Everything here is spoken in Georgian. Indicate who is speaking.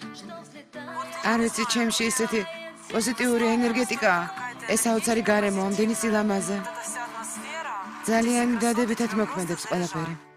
Speaker 1: არ ვიცი, ჩემში ისეთი პოზიტიური ენერგეტიკაა. ეს საოცარი გარემო, ამდენი სილამაზე. ძალიან დადებითად მოქმედებს ყველაფერი.